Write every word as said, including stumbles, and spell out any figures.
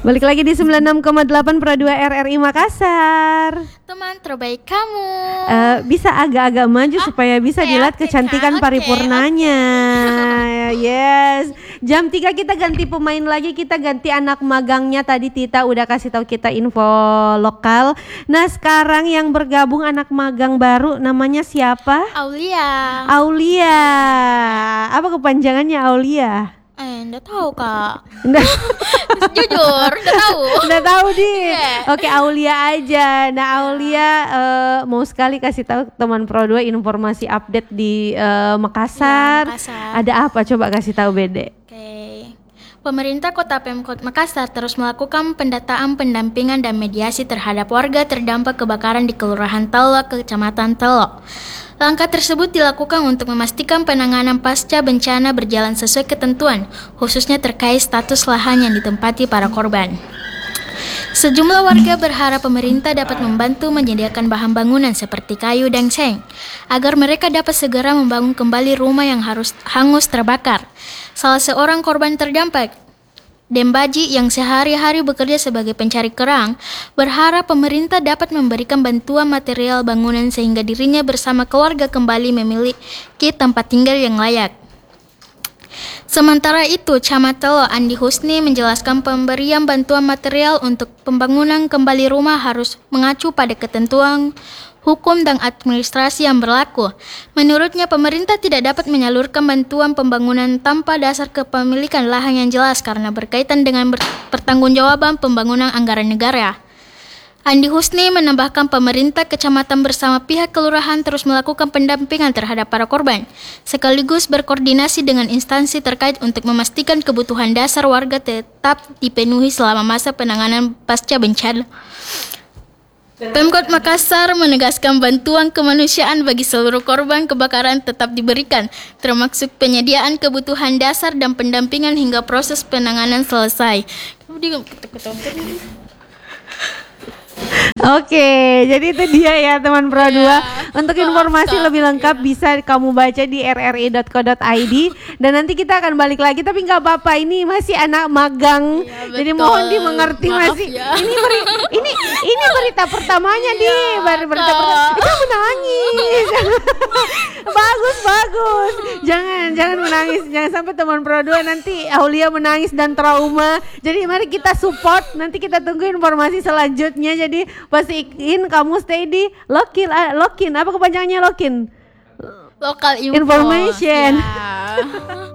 Balik lagi di sembilan puluh enam koma delapan Pro dua R R I Makassar. Teman terbaik kamu. Uh, bisa agak-agak maju oh, supaya bisa okay, dilihat okay, kecantikan okay, paripurnanya. okay. Yes. Jam tiga kita ganti pemain lagi, kita ganti anak magangnya. Tadi Tita udah kasih tahu kita info lokal. Nah, sekarang yang bergabung anak magang baru namanya siapa? Aulia. Aulia. Apa kepanjangannya Aulia? Eh, enggak tahu kak. Jujur, enggak tahu. Enggak tahu di. Yeah. Oke, Aulia aja. Nah, Aulia uh, mau sekali kasih tahu teman Pro dua informasi update di uh, Makassar. Ya, Makassar. Ada apa? Coba kasih tahu Bede. Oke. Okay. Pemerintah Kota Pemkot Makassar terus melakukan pendataan, pendampingan dan mediasi terhadap warga terdampak kebakaran di Kelurahan Telok, Kecamatan Telok. Langkah tersebut dilakukan untuk memastikan penanganan pasca bencana berjalan sesuai ketentuan, khususnya terkait status lahan yang ditempati para korban. Sejumlah warga berharap pemerintah dapat membantu menyediakan bahan bangunan seperti kayu dan seng, agar mereka dapat segera membangun kembali rumah yang harus hangus terbakar. Salah seorang korban terdampak, Dembaji yang sehari-hari bekerja sebagai pencari kerang, berharap pemerintah dapat memberikan bantuan material bangunan sehingga dirinya bersama keluarga kembali memiliki tempat tinggal yang layak. Sementara itu, Camat Telok Andi Husni menjelaskan pemberian bantuan material untuk pembangunan kembali rumah harus mengacu pada ketentuan hukum dan administrasi yang berlaku. Menurutnya, pemerintah tidak dapat menyalurkan bantuan pembangunan tanpa dasar kepemilikan lahan yang jelas karena berkaitan dengan ber- pertanggungjawaban pembangunan anggaran negara. Andi Husni menambahkan pemerintah kecamatan bersama pihak kelurahan terus melakukan pendampingan terhadap para korban, sekaligus berkoordinasi dengan instansi terkait untuk memastikan kebutuhan dasar warga tetap dipenuhi selama masa penanganan pasca bencana. Pemkot Makassar menegaskan bantuan kemanusiaan bagi seluruh korban kebakaran tetap diberikan, termasuk penyediaan kebutuhan dasar dan pendampingan hingga proses penanganan selesai. Oke, jadi itu dia ya teman Pro dua. Yeah, Untuk informasi stop, lebih lengkap yeah. bisa kamu baca di r r i dot co dot i d. Dan nanti kita akan balik lagi, tapi nggak apa-apa, ini masih anak magang. Yeah, jadi betul. mohon dimengerti. Maaf masih. ya. Ini beri, ini ini berita pertamanya Yeah, di baru berita pertama. Eh, kamu nangis. bagus bagus. Jangan jangan menangis. Jangan sampai teman Pro dua nanti Aulia menangis dan trauma. Jadi mari kita support. Nanti kita tunggu informasi selanjutnya. Jadi pastiin kamu stay di Lokin, uh, Lokin apa kepanjangannya Lokin? Local info. Information. Ya.